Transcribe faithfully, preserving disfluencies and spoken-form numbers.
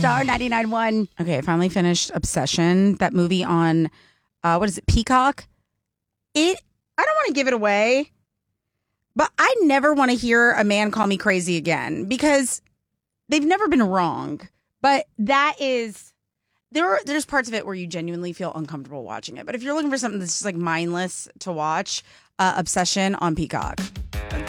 Star ninety-nine point one. Okay, I finally finished Obsession, that movie on, uh, what is it, Peacock? It, I don't want to give it away, but I never want to hear a man call me crazy again because they've never been wrong. But that is, there are, there's parts of it where you genuinely feel uncomfortable watching it. But if you're looking for something that's just like mindless to watch, uh, Obsession on Peacock.